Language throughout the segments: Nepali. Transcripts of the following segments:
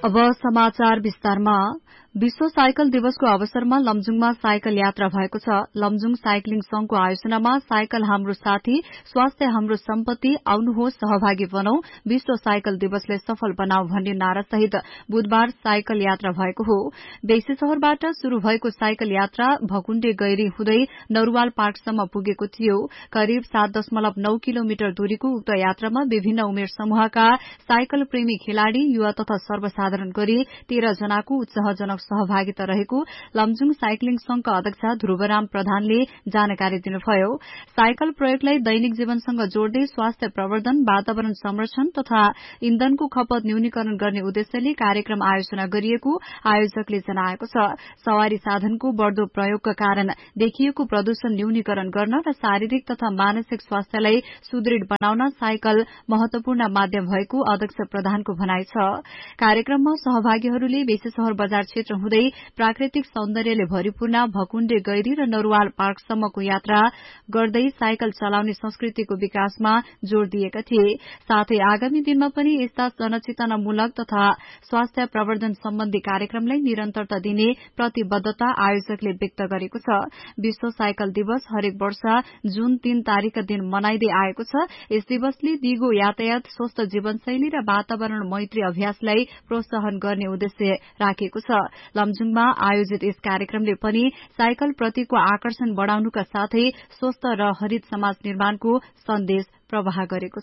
अब समाचार विस्तारमा। विश्व साइकल दिवसको अवसरमा लमजुङमा साइकल यात्रा भएको छ। लमजुङ साइक्लिङ संघको आयोजनामा साइकल हाम्रो साथी, स्वास्थ्य हाम्रो सम्पत्ति, आउनुहोस् सहभागी बनौं, विश्व साइकल दिवसले सफल बनाऊ भन्ने नारासहित बुधबार साइकल यात्रा भएको हो। बेसी शहरबाट शुरू भएको साइकल यात्रा भकुण्डे गैरी हुँदै नरुवाल पार्कसम्म पुगेको थियो। करिब 7.9 किलोमिटर दूरीको उक्त यात्रामा विभिन्न उमेर समूहका साइकल प्रेमी खेलाड़ी, युवा तथा सर्वसाधारण गरी 13 जनाको उत्साहजनक सहभागिता रहेको लमजुङ साइक्लिङ संघका अध्यक्ष ध्रुवराम प्रधानले जानकारी दिनुभयो। साइकल प्रयोगलाई दैनिक जीवनसँग जोड्दै स्वास्थ्य प्रवर्धन, वातावरण संरक्षण तथा इन्धनको खपत न्यूनीकरण गर्ने उद्देश्यले कार्यक्रम आयोजना गरिएको आयोजकले जनाएको छ। सवारी साधनको बढ़दो प्रयोगका कारण देखिएको प्रदूषण न्यूनीकरण गर्न र शारीरिक तथा मानसिक स्वास्थ्यलाई सुदृढ़ बनाउन साइकल महत्वपूर्ण माध्यम भएको अध्यक्ष प्रधानको भनाइ छ। कार्यक्रममा सहभागीहरूले बेसी शहर बजार क्षेत्र हुँदै प्राकृतिक सौन्दर्यले भरिपूर्ण भकुण्डे गैरी र नरुवाल पार्कसम्मको यात्रा गर्दै साइकल चलाउने संस्कृतिको विकासमा जोड़ दिएका थिए। साथै आगामी दिनमा पनि यस्ता जनचेतनामूलक तथा स्वास्थ्य प्रवर्धन सम्बन्धी कार्यक्रमलाई निरन्तरता दिने प्रतिबद्धता आयोजकले व्यक्त गरेको छ। विश्व साइकल दिवस हरेक वर्ष जुन 3 तारिकका दिन मनाइदै आएको छ। यस दिवसले दिगो यातायात, स्वस्थ जीवनशैली र वातावरण मैत्री अभ्यासलाई प्रोत्साहन गर्ने उद्देश्य राखेको छ। लमजुङमा आयोजित यस कार्यक्रमले पनि साइकल प्रतिको आकर्षण बढ़ाउनुका साथै स्वस्थ र हरित समाज निर्माणको सन्देश प्रवाह गरेको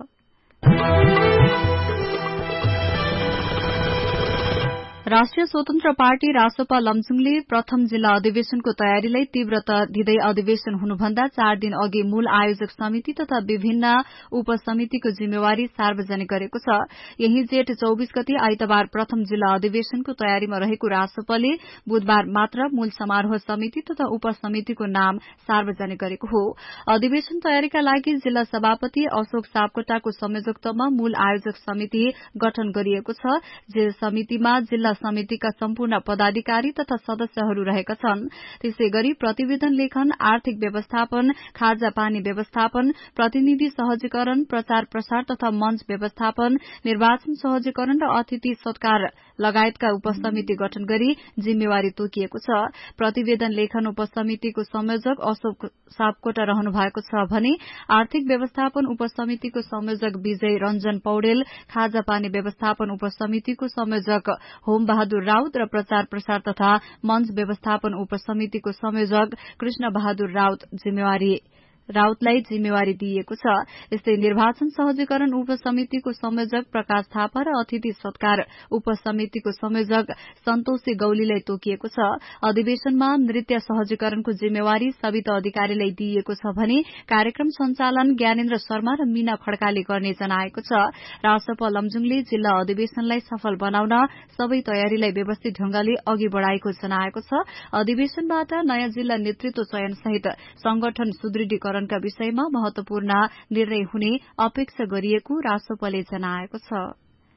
छ। राष्ट्रिय स्वतन्त्र पार्टी रासपा लमजुङले प्रथम जिल्ला अधिवेशनको तयारीलाई तीव्रता दिँदै अधिवेशन हुनुभन्दा 4 दिन अघि मूल आयोजक समिति तथा विभिन्न उपसमितिको जिम्मेवारी सार्वजनिक गरेको छ। यही जेठ 24 गते आइतबार प्रथम जिल्ला अधिवेशनको तयारीमा रहेको रासपाले बुधबार मात्र मूल समारोह समिति तथा उपसमितिको नाम सार्वजनिक गरेको हो। अधिवेशन तयारीका लागि जिल्ला सभापति अशोक सापकोटाको संयोजकत्वमा मूल आयोजक समिति गठन गरिएको छ। जे समितिमा जिल्ला समितिका सम्पूर्ण पदाधिकारी तथा सदस्यहरू रहेका छन्। त्यसै गरी प्रतिवेदन लेखन, आर्थिक व्यवस्थापन, खाजा पानी व्यवस्थापन, प्रतिनिधि सहजीकरण, प्रचार प्रसार तथा मंच व्यवस्थापन, निर्वाचन सहजीकरण र अतिथि सत्कार लगायतका उपसमिति गठन गरी जिम्मेवारी तोकिएको छ। प्रतिवेदन लेखन उपसमितिको संयोजक अशोक सापकोटा रहनु भएको छ भने आर्थिक व्यवस्थापन उपसमितिको संयोजक विजय रञ्जन पौडेल, खाजा पानी व्यवस्थापन उपसमितिको संयोजक होम बहादुर राउत र प्रचार प्रसार तथा मंच व्यवस्थापन उपसमितिको संयोजक कृष्ण बहादुर राउतलाई जिम्मेवारी दिइएको छ। यस्तै निर्वाचन सहजीकरण उपसमितिको संयोजक प्रकाश थापा र अतिथि सत्कार उपसमितिको संयोजक सन्तोषी गौलीलाई तोकिएको छ। अधिवेशनमा नृत्य सहजीकरणको जिम्मेवारी सविता अधिकारीलाई दिइएको छ भने कार्यक्रम सञ्चालन ज्ञानेन्द्र शर्मा र मीना खड्काले गर्ने जनाएको छ। रासपा लमजुङले जिल्ला अधिवेशनलाई सफल बनाउन सबै तयारीलाई व्यवस्थित ढंगले अघि बढ़ाएको जनाएको छ। अधिवेशनबाट नयाँ जिल्ला नेतृत्व चयन सहित संगठन सुदृढीकरण का विषयमा महत्वपूर्ण निर्णय हुने अपेक्षा गरिएको रासपाले जनाएको छ।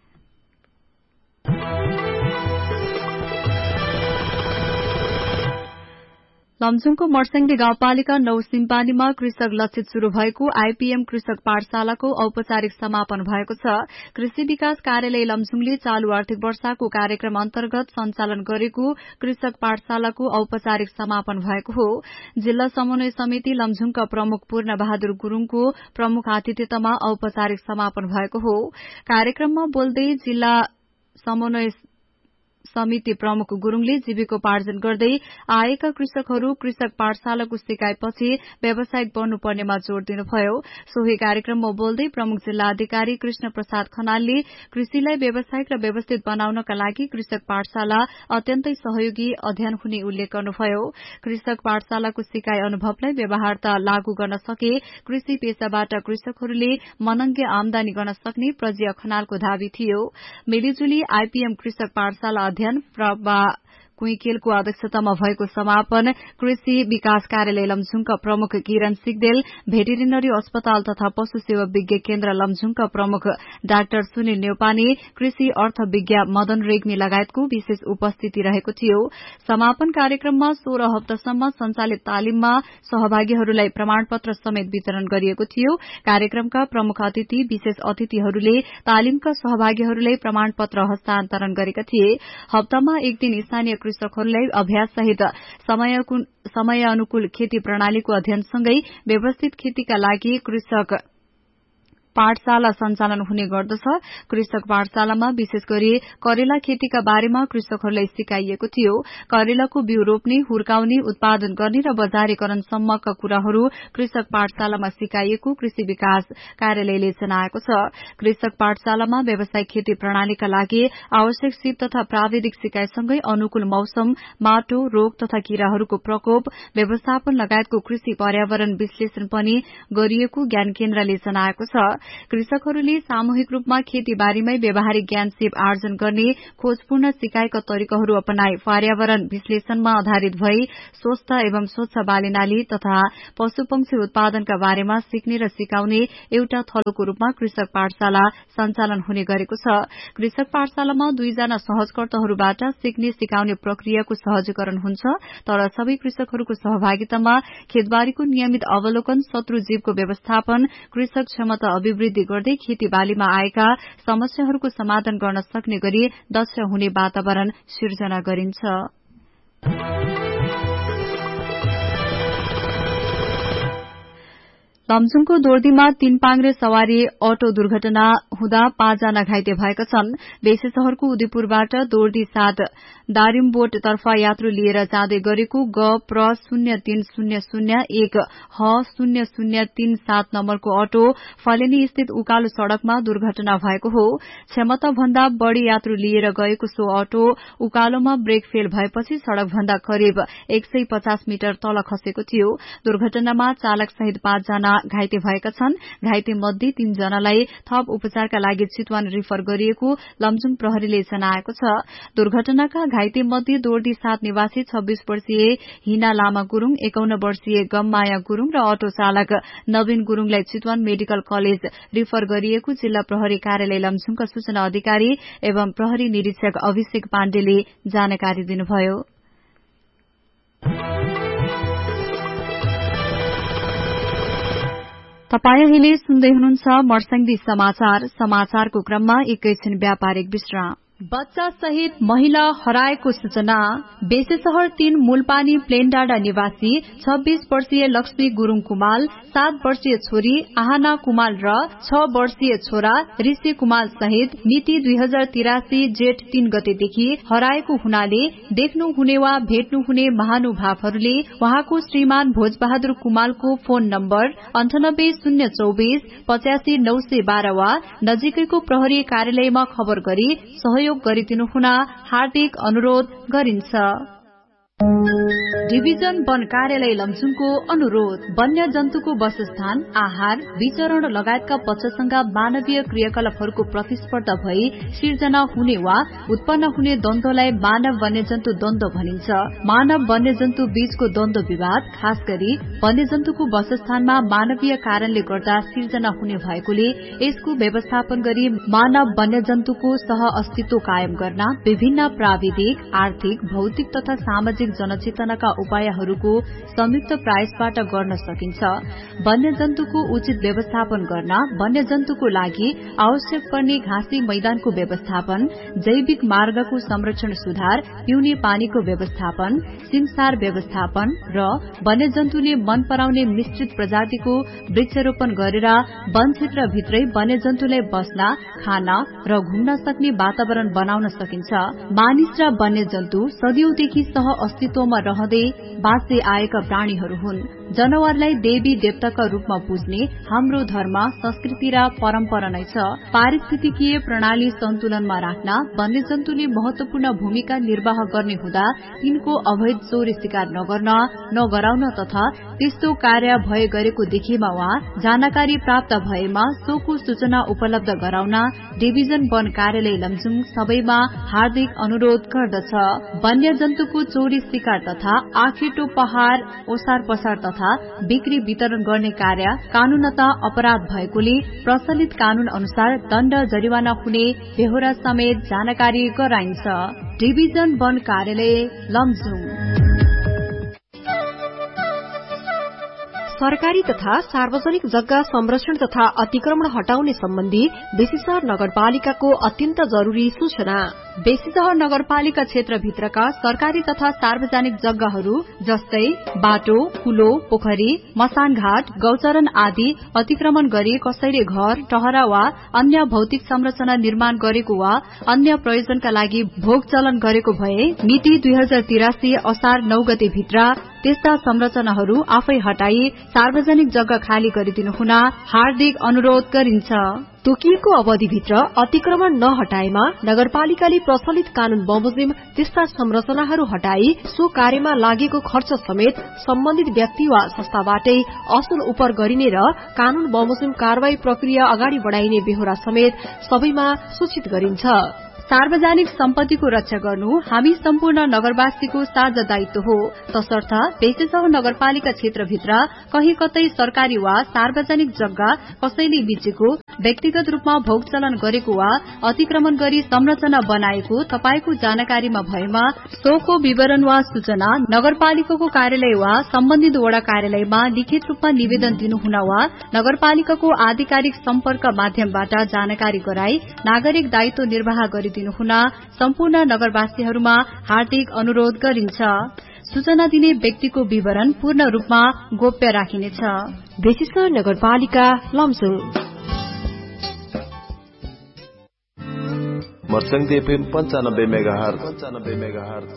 लमजुङको मर्स्याङडे गाउँपालिका 9 सिम्पानीमा कृषक लक्षित शुरू भएको आईपीएम कृषक पाठशालाको औपचारिक समापन भएको छ। कृषि विकास कार्यालय लमजुङले चालू आर्थिक वर्षको कार्यक्रम अन्तर्गत सञ्चालन गरेको कृषक पाठशालाको औपचारिक समापन भएको हो। जिल्ला समन्वय समिति लमजुङका प्रमुख पूर्ण बहादुर गुरूङको प्रमुख आतिथ्यतामा औपचारिक समापन भएको हो। कार्यक्रममा बोल्दै जिल्ला समन्वय समिति प्रमुख गुरूङले जीविकोपार्जन गर्दै आएका कृषकहरू कृषक पाठशालाको सिकाइपछि व्यावसायिक बन्नुपर्नेमा जोड़ दिनुभयो। सोही कार्यक्रममा बोल्दै प्रमुख जिल्ला अधिकारी कृष्ण प्रसाद खनालले कृषिलाई व्यावसायिक र व्यवस्थित बनाउनका लागि कृषक पाठशाला अत्यन्तै सहयोगी अध्ययन हुने उल्लेख गर्नुभयो। कृषक पाठशालाको सिकाइ अनुभवलाई व्यवहारता लागू गर्न सके कृषि पेशाबाट कृषकहरूले मनङ्गे आमदानी गर्न सक्ने प्रज्ञा खनालको दावी थियो। मिलिजुली आईपीएम कृषक पाठशाला अध्ययन कुइकेलको अध्यक्षतामा भएको समापन कृषि विकास कार्यालय लमजुङका प्रमुख किरण सिगदेल, भेटेरिनरी अस्पताल तथा पशु सेवा विज्ञ केन्द्र लमजुङका प्रमुख डाक्टर सुनिल नेउपाने, कृषि अर्थ विज्ञ मदन रेग्मी लगायतको विशेष उपस्थिति रहेको थियो। समापन कार्यक्रममा 16 हप्तासम्म सञ्चालित तालिममा सहभागीहरूलाई प्रमाणपत्र समेत वितरण गरिएको थियो। कार्यक्रमका प्रमुख अतिथि विशेष अतिथिहरूले तालिमका सहभागीहरूलाई प्रमाणपत्र हस्तान्तरण गरेका थिए। हप्तामा एक दिन स्थानीय कृषकहरूलाई अभ्यास सहित समय अनुकूल खेती प्रणालीको अध्ययनसँगै व्यवस्थित खेतीका लागि कृषक पाठशाला सञ्चालन हुने गर्दछ। कृषक पाठशालामा विशेष गरी करेला खेतीका बारेमा कृषकहरूलाई सिकाइएको थियो। करेलाको बिउ रोप्ने, हुर्काउने, उत्पादन गर्ने र बजारीकरण सम्मका कुराहरू कृषक पाठशालामा सिकाइएको कृषि विकास कार्यालयले जनाएको छ। कृषक पाठशालामा व्यावसायिक खेती प्रणालीका लागि आवश्यक सिप तथा प्राविधिक सिकाइसँगै अनुकूल मौसम, माटो, रोग तथा किराहरूको प्रकोप व्यवस्थापन लगायतको कृषि पर्यावरण विश्लेषण पनि गरिएको ज्ञान केन्द्रले जनाएको छ। कृषकहरूले सामूहिक रूपमा खेतीबारीमै व्यावहारिक ज्ञान सिप आर्जन गर्ने खोजपूर्ण सिकाइका तरिकाहरू अपनाई पर्यावरण विश्लेषणमा आधारित भई स्वस्थ एवं स्वच्छ बालीनाली तथा पशुपक्षी उत्पादनका बारेमा सिक्ने र सिकाउने एउटा थलोको रूपमा कृषक पाठशाला सञ्चालन हुने गरेको छ। कृषक पाठशालामा 2 जना सहजकर्ताहरूबाट सिक्ने सिकाउने प्रक्रियाको सहजीकरण हुन्छ, तर सबै कृषकहरूको सहभागितामा खेतबारीको नियमित अवलोकन, शत्रु जीवको व्यवस्थापन, कृषक क्षमता अभिवृद्धि गर्दै खेतीबालीमा आएका समस्याहरूको समाधान गर्न सक्ने गरी दक्ष हुने वातावरण सिर्जना गरिन्छ। लमजुङको दोर्दीमा 3 पाङ्ग्रे सवारी अटो दुर्घटना हुँदा 5 जना घाइते भएका छन्। बेसेसहरको उदयपुरबाट दोर्दी 7 दारिमबोट तर्फ यात्रु लिएर जाँदै गरेको ग.प्र. 0300 ह0037 नम्बरको अटो फलेनी स्थित उकालो सड़कमा दुर्घटना भएको हो। क्षमता भन्दा बढ़ी यात्रु लिएर गएको सो अटो उकालोमा ब्रेक फेल भएपछि सड़क भन्दा करिब 150 मिटर तल खसेको थियो। दुर्घटनामा चालक सहित 5 जना घाइते भएका छन्। घाइते मध्ये 3 जनालाई थप उपचारका लागि चितवन रिफर गरिएको लमजुङ प्रहरीले जनाएको छ। दुर्घटनाका घाइते मध्ये दोर्दी 7 निवासी 26 वर्षीय हिना लामा गुरूङ, 51 वर्षीय गममाया गुरूङ र अटो चालक नवीन गुरूङलाई चितवन मेडिकल कलेज रिफर गरिएको जिल्ला प्रहरी कार्यालय लमजुङका सूचना अधिकारी एवं प्रहरी निरीक्षक अभिषेक पाण्डेले जानकारी दिनुभयो। तपाई अहिले सुन्दै हुनुहुन्छ मर्स्याङ्दी समाचार। समाचारको क्रममा एकैछिन व्यापारिक विश्राम। बच्चा सहित महिला हराएको सूचना। बेसेसहर 3 मूलपानी प्लेन डाँडा निवासी 26 वर्षीय लक्ष्मी गुरूङ कुमाल, 7 वर्षीय छोरी आहाना कुमाल र 6 वर्षीय छोरा ऋषि कुमाल सहित मिति 2083 जेठ 3 गतेदेखि हराएको हुनाले देख्नु हुने वा भेट्नु हुने महानुभावहरूले उहाँको श्रीमान भोजबहादुर कुमालको फोन नम्बर 980248 85912 वा नजिकैको प्रहरी कार्यालयमा खबर गरी सहयोग गरिदिनु हुन हार्दिक अनुरोध गरिन्छ। डिभिजन वन कार्यालय लमजुङको अनुरोध। वन्य जन्तुको वासस्थान, आहार, विचरण लगायतका पक्षसँग मानवीय क्रियाकलापहरूको प्रतिस्पर्धा भई सिर्जना हुने वा उत्पन्न हुने द्वन्द्वलाई मानव वन्यजन्तु द्वन्द्व भनिन्छ। मानव वन्यजन्तु बीचको द्वन्द्व विवाद खास गरी वन्यजन्तुको वासस्थानमा मानवीय कारणले गर्दा सिर्जना हुने भएकोले यसको व्यवस्थापन गरी मानव वन्यजन्तुको सह अस्तित्व कायम गर्न विभिन्न प्राविधिक, आर्थिक, भौतिक तथा सामाजिक जनचेतनाका उपायहरूको संयुक्त प्रयासबाट गर्न सकिन्छ। वन्यजन्तुको उचित व्यवस्थापन गर्न वन्यजन्तुको लागि आवश्यक पर्ने घाँसी मैदानको व्यवस्थापन, जैविक मार्गको संरक्षण सुधार, पिउने पानीको व्यवस्थापन, सिंसार व्यवस्थापन र वन्यजन्तुले मन पराउने मिश्रित प्रजातिको वृक्षारोपण गरेर वन क्षेत्र भित्रै वन्यजन्तुलाई बस्न, खान र घुम्न सक्ने वातावरण बनाउन सकिन्छ। मानिस र वन्यजन्तु सदियौंदेखि सह अस्तित्वमा रहँदै बाँच्दै आएका प्राणीहरू हुन्। जनावरलाई देवी देवताका रूपमा पूज्ने हाम्रो धर्म, संस्कृति र परम्परा नै छ। पारिस्थितिकीय प्रणाली सन्तुलनमा राख्न वन्यजन्तुले महत्वपूर्ण भूमिका निर्वाह गर्ने हुँदा तिनको अवैध चोरी शिकार नगर्न, नगराउन तथा त्यस्तो कार्य भए गरेको देखेमा वा जानकारी प्राप्त भएमा सोको सूचना उपलब्ध गराउन डिभिजन वन कार्यालय लमजुङ सबैमा हार्दिक अनुरोध गर्दछ। वन्यजन्तुको चोरी शिकार तथा आखेटो पहाड़, ओसार पसार तथा बिक्री वितरण गर्ने कार्य कानूनत अपराध भएकोले प्रचलित कानून अनुसार दण्ड जरिवाना हुने बेहोरा समेत जानकारी गराइन्छ। डिभिजन वन कार्यालय लमजुङ। सरकारी तथा सार्वजनिक जग्गा संरक्षण तथा अतिक्रमण हटाउने सम्बन्धी बेसीसहर नगरपालिकाको अत्यन्त जरूरी सूचना। बेसीसहर नगरपालिका क्षेत्रभित्रका सरकारी तथा सार्वजनिक जग्गाहरू जस्तै बाटो, पुलो, पोखरी, मसानघाट, गौचरण आदि अतिक्रमण गरी कसैले घर, टहरा वा अन्य भौतिक संरचना निर्माण गरेको वा अन्य प्रयोजनका लागि भोग चलन गरेको भए मिति 2083 असार 9 गते भित्र त्यस्ता संरचनाहरू आफै हटाई सार्वजनिक जग्गा खाली गरिदिनु हुन हार्दिक अनुरोध गरिन्छ। तोकिएको अवधिभित्र अतिक्रमण नहटाएमा नगरपालिकाले प्रचलित कानून बमोजिम त्यस्ता संरचनाहरू हटाई सो कार्यमा लागेको खर्च समेत सम्बन्धित व्यक्ति वा संस्थाबाटै असुल उपर गरिने र कानून बमोजिम कारवाही प्रक्रिया अगाडि बढ़ाइने बेहोरा समेत सबैमा सूचित गरिन्छ। सार्वजनिक सम्पत्तिको रक्षा गर्नु हामी सम्पूर्ण नगरवासीको साझा दायित्व हो। तसर्थ बेसीसहर नगरपालिका क्षेत्रभित्र कही कतै सरकारी वा सार्वजनिक जग्गा कसैले बेचेको, व्यक्तिगत रूपमा भोग चलन गरेको वा अतिक्रमण गरी संरचना बनाएको तपाईको जानकारीमा भएमा सोको विवरण वा सूचना नगरपालिकाको कार्यालय वा सम्बन्धित वडा कार्यालयमा लिखित रूपमा निवेदन दिनुहुन वा नगरपालिकाको आधिकारिक सम्पर्क माध्यमबाट जानकारी गराई नागरिक दायित्व निर्वाह गरिदिनु हुन सम्पूर्ण नगरवासीहरूमा हार्दिक अनुरोध गरिन्छ। सूचना दिने व्यक्तिको विवरण पूर्ण रूपमा गोप्य राखिनेछ। बेसीसहर नगरपालिका लमजुङ। मर्सङ्ग FM 95 megahertz.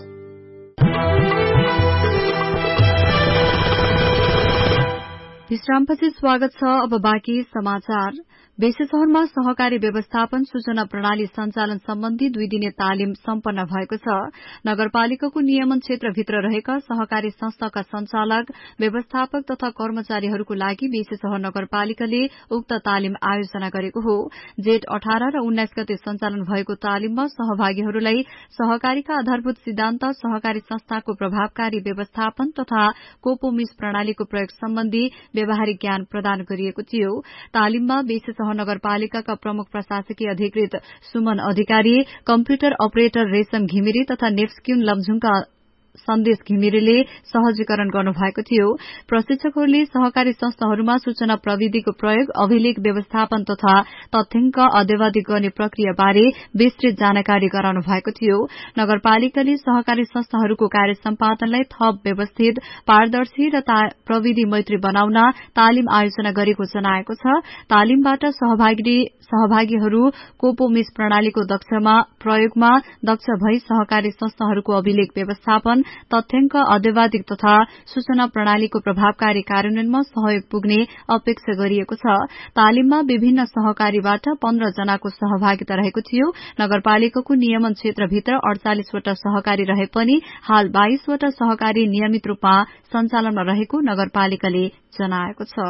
विश्रामपछि स्वागत छ। अब बाँकी समाचार। बेसीसहरमा सहकारी व्यवस्थापन सूचना प्रणाली सञ्चालन सम्बन्धी 2 दिने तालिम सम्पन्न भएको छ। नगरपालिकाको नियमन क्षेत्रभित्र रहेका सहकारी संस्थाका संचालक, व्यवस्थापक तथा कर्मचारीहरूको लागि बेसीसहर नगरपालिकाले उक्त तालिम आयोजना गरेको हो। जेठ 18 र 19 गते सञ्चालन भएको तालिममा सहभागीहरूलाई सहकारीका आधारभूत सिद्धान्त, सहकारी संस्थाको प्रभावकारी व्यवस्थापन तथा कोपोमिस प्रणालीको प्रयोग सम्बन्धी व्यावहारिक ज्ञान प्रदान गरिएको थियो। तालिममा बेसीसहर नगरपालिकाका प्रमुख प्रशासकीय अधिकृत सुमन अधिकारी, कम्प्युटर अपरेटर रेशम घिमिरे तथा नेप्सक्यून लमजुङका सन्देश घिमिरेले सहजीकरण गर्नुभएको थियो। प्रशिक्षकहरूले सहकारी संस्थाहरूमा सूचना प्रविधिको प्रयोग, अभिलेख व्यवस्थापन तथा तथ्याङ्क अद्यावधिक गर्ने प्रक्रिया बारे विस्तृत जानकारी गराउनु भएको थियो। नगरपालिकाले सहकारी संस्थाहरूको कार्य सम्पादनलाई थप व्यवस्थित, पारदर्शी र प्रविधि मैत्री बनाउन तालिम आयोजना गरेको जनाएको छ। तालिमबाट सहभागीहरू कोपोमिस प्रणालीको प्रयोगमा दक्ष भई सहकारी संस्थाहरूको अभिलेख व्यवस्थापन, तथ्याङ्क अद्यावधिक तथा सूचना प्रणालीको प्रभावकारी कार्यान्वयनमा सहयोग पुग्ने अपेक्षा गरिएको छ। तालिममा विभिन्न सहकारीबाट 15 जनाको सहभागिता रहेको थियो। नगरपालिकाको नियमन क्षेत्रभित्र 48 वटा सहकारी रहे पनि हाल 22 वटा सहकारी नियमित रूपमा सञ्चालनमा रहेको नगरपालिकाले जनाएको छ।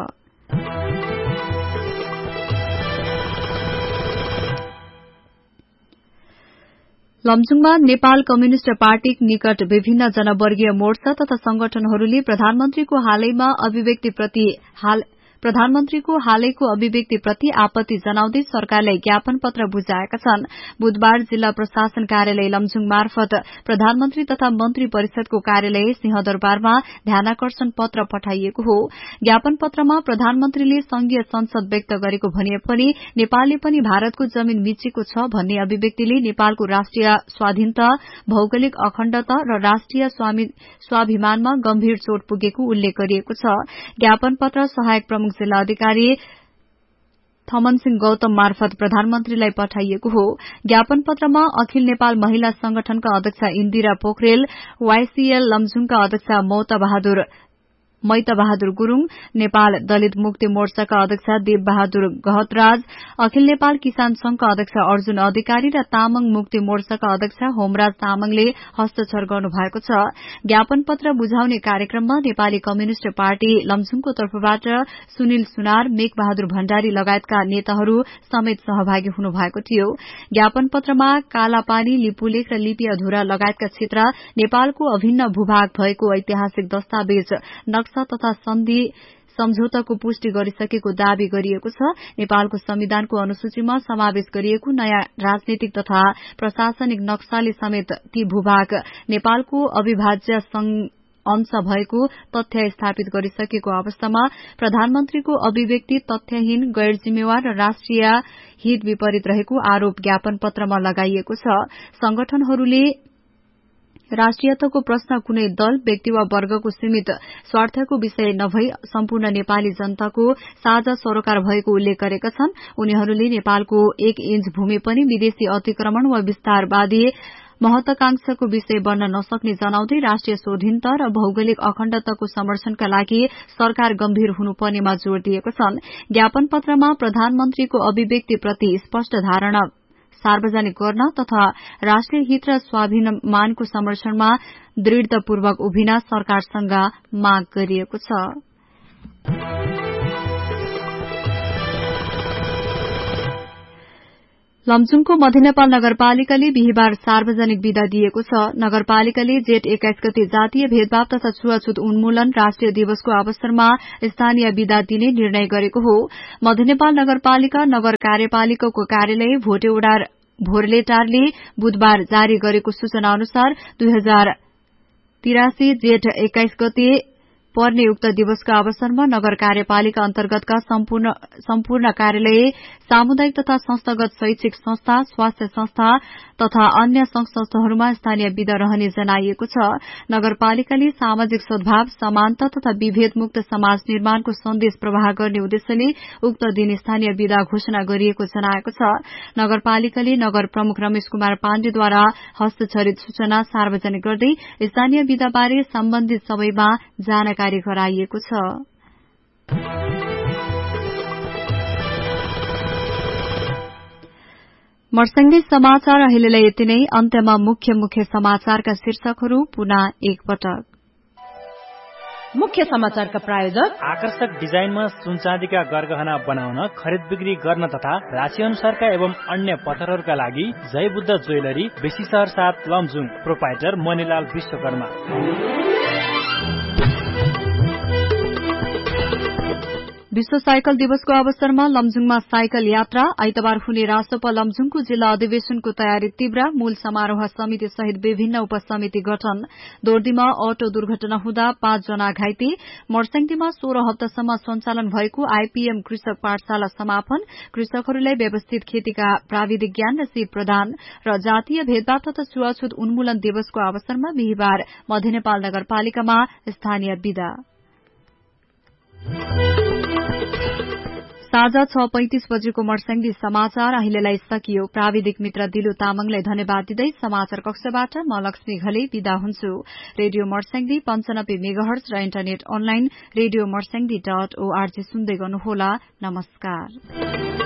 लमजुङमा नेपाल कम्युनिष्ट पार्टी निकट विभिन्न जनवर्गीय मोर्चा तथा संगठनहरूले प्रधानमन्त्रीको हालैको अभिव्यक्तिप्रति आपत्ति जनाउँदै सरकारलाई ज्ञापन पत्र बुझाएका छन्। बुधबार जिल्ला प्रशासन कार्यालय लमजुङ मार्फत प्रधानमन्त्री तथा मन्त्री परिषदको कार्यालय सिंहदरबारमा ध्यानाकर्षण पत्र पठाइएको हो। ज्ञापन पत्रमा प्रधानमन्त्रीले संघीय संसद व्यक्त गरेको भनिए पनि नेपालले पनि भारतको जमीन मिचेको छ भन्ने अभिव्यक्तिले नेपालको राष्ट्रिय स्वाधीनता, भौगोलिक अखण्डता र राष्ट्रिय स्वाभिमानमा गम्भीर चोट पुगेको उल्लेख गरिएको छ। ज्ञापन पत्र सहायक प्रमुख जिल्ला अधिकारी थमनसिंह गौतम मार्फत प्रधानमन्त्रीलाई पठाइएको हो। ज्ञापन पत्रमा अखिल नेपाल महिला संगठनका अध्यक्ष इन्दिरा पोखरेल, वाईसीएल लमजुङका अध्यक्ष ममता बहादुर मैत बहादुर गुरूङ, नेपाल दलित मुक्ति मोर्चाका अध्यक्ष देव बहादुर गहतराज, अखिल नेपाल किसान संघका अध्यक्ष अर्जुन अधिकारी र तामाङ मुक्ति मोर्चाका अध्यक्ष होमराज तामाङले हस्ताक्षर गर्नुभएको छ। ज्ञापन पत्र बुझाउने कार्यक्रममा नेपाली कम्युनिष्ट पार्टी लमजुङको तर्फबाट सुनिल सुनार, मेघ बहादुर भण्डारी लगायतका नेताहरू समेत सहभागी हुनुभएको थियो। ज्ञापन पत्रमा कालापानी, लिपुलेख र लिपि अधुरा लगायतका क्षेत्र नेपालको अभिन्न भूभाग भएको ऐतिहासिक दस्तावेज, नक्सा तथा सन्धि सम्झौताको पुष्टि गरिसकेको दावी गरिएको छ। नेपालको संविधानको अनुसूचीमा समावेश गरिएको नयाँ राजनीतिक तथा प्रशासनिक नक्साले समेत ती भूभाग नेपालको अविभाज्य अंश भएको तथ्य स्थापित गरिसकेको अवस्थामा प्रधानमन्त्रीको अभिव्यक्ति तथ्यहीन, गैर जिम्मेवार र राष्ट्रिय हित विपरीत रहेको आरोप ज्ञापन पत्रमा लगाइएको छ। संगठनहरूले राष्ट्रियताको प्रश्न कुनै दल, व्यक्ति वा वर्गको सीमित स्वार्थको विषय नभई सम्पूर्ण नेपाली जनताको साझा सरोकार भएको उल्लेख गरेका छन्। उनीहरूले नेपालको 1 इन्च भूमि पनि विदेशी अतिक्रमण वा विस्तारवादी महत्वाकांक्षाको विषय बन्न नसक्ने जनाउँदै राष्ट्रिय स्वाधीनता र भौगोलिक अखण्डताको संरक्षणका लागि सरकार गम्भीर हुनुपर्नेमा जोड़ दिएको छन्। ज्ञापन पत्रमा प्रधानमन्त्रीको अभिव्यक्तिप्रति स्पष्ट धारणा सार्वजनिक गर्न तथा राष्ट्रिय हित र स्वाभिमानको संरक्षणमा दृढ़तापूर्वक उभिन सरकारसँग माग गरिएको छ। लमजुङको मध्य नेपाल नगरपालिकाले बिहिबार सार्वजनिक विदा दिएको छ। नगरपालिकाले जेठ 21 गते जातीय भेदभाव तथा छुवाछुत उन्मूलन राष्ट्रिय दिवसको अवसरमा स्थानीय विदा दिने निर्णय गरेको हो। मध्य नेपाल नगरपालिका नगर कार्यपालिकाको कार्यालय भोरलेटारले बुधबार जारी गरेको सूचना अनुसार 2083 जेठ 21 गते पर्ने उक्त दिवसका अवसरमा नगर कार्यपालिका अन्तर्गतका सम्पूर्ण कार्यालय, सामुदायिक तथा संस्थागत शैक्षिक संस्था, स्वास्थ्य संस्था तथा अन्य संस्थाहरूमा स्थानीय विदा रहने जनाइएको छ। नगरपालिकाले सामाजिक सद्भाव, समानता तथा विभेद मुक्त समाज निर्माणको सन्देश प्रवाह गर्ने उद्देश्यले उक्त दिन स्थानीय विदा घोषणा गरिएको जनाएको छ। नगरपालिकाले नगर प्रमुख रमेश कुमार पाण्डेद्वारा हस्ताक्षरित सूचना सार्वजनिक गर्दै स्थानीय विदाबारे सम्बन्धित सबैमा जानकारी गराइएको छ। मर्स्याङ्गे समाचार अहिलेलाई यति नै। अन्त्यमा मुख्य समाचारका शीर्षकहरू पुनः एकपटक। मुख्य समाचारका प्रायोजक आकर्षक डिजाइनमा सुनचाँदीका गरगहना बनाउन, खरिद बिक्री गर्न तथा राशि अनुसारका एवं अन्य पत्थरहरूका लागि जय बुद्ध ज्वेलरी, बेसी शहर 7 लमजुङ। प्रोपाइटर मणिलाल विश्वकर्मा। विश्व साइकल दिवसको अवसरमा लमजुङमा साइकल यात्रा। आइतबार हुने रासोपा लमजुङको जिल्ला अधिवेशनको तयारी तीव्र। मूल समारोह समिति सहित विभिन्न उपसमिति गठन। दोर्दीमा अटो दुर्घटना हुँदा 5 जना घाइते। मर्स्याङ्गीमा 16 हप्तासम्म सञ्चालन भएको आईपीएम कृषक पाठशाला समापन। कृषकहरूलाई व्यवस्थित खेतीका प्राविधिक ज्ञान र सिप प्रदान। र जातीय भेदभाव तथा छुवाछुत उन्मूलन दिवसको अवसरमा बिहिबार मध्य नेपाल नगरपालिकामा स्थानीय विदा। साँझ 6:35 बजेको मर्स्याङ्गी समाचार अहिलेलाई सकियो। प्राविधिक मित्र दिलु तामाङलाई धन्यवाद दिँदै समाचार कक्षबाट म लक्ष्मी घले विदा हुन्छु। रेडियो मर्स्याङ्गी 95 मेगाहर्ज र इन्टरनेट अनलाइन रेडियो मर्स्याङ्गी.org सुन्दै गर्नुहोला। नमस्कार।